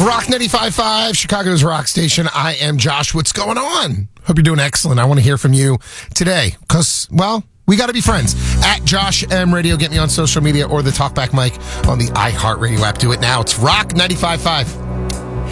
Rock 95.5, Chicago's rock station. I am Josh. What's going on? Hope you're doing excellent. I want to hear from you today because, well, we got to be friends. At Josh M Radio, get me on social media or the Talkback mic on the iHeartRadio app. Do it now. It's Rock 95.5.